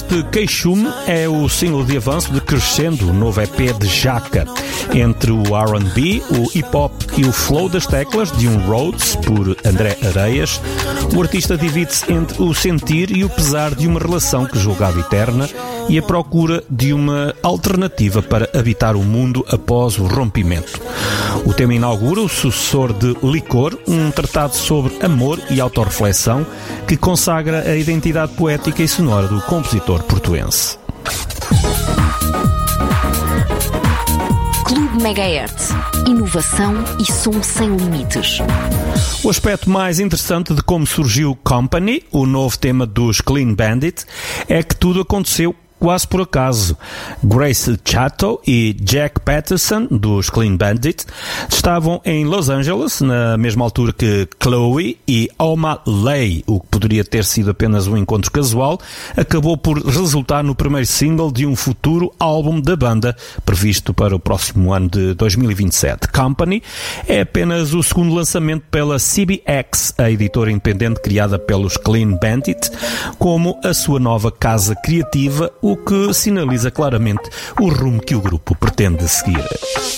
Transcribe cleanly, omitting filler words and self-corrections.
Este Queixume é o single de avanço de Crescendo, o novo EP de Jaca. Entre o R&B, o hip-hop e o flow das teclas de um Rhodes, por André Areias, o artista divide-se entre o sentir e o pesar de uma relação que julgava eterna e a procura de uma alternativa para habitar o mundo após o rompimento. O tema inaugura o sucessor de Licor, um tratado sobre amor e autorreflexão que consagra a identidade poética e sonora do compositor portuense. Clube Megahertz. Inovação e som sem limites. O aspecto mais interessante de como surgiu Company, o novo tema dos Clean Bandit, é que tudo aconteceu quase por acaso. Grace Chatto e Jack Patterson, dos Clean Bandit, estavam em Los Angeles na mesma altura que Chloe, e Oma Lay, o que poderia ter sido apenas um encontro casual, acabou por resultar no primeiro single de um futuro álbum da banda, previsto para o próximo ano de 2027. Company é apenas o segundo lançamento pela CBX, a editora independente criada pelos Clean Bandit, como a sua nova casa criativa, o que sinaliza claramente o rumo que o grupo pretende seguir.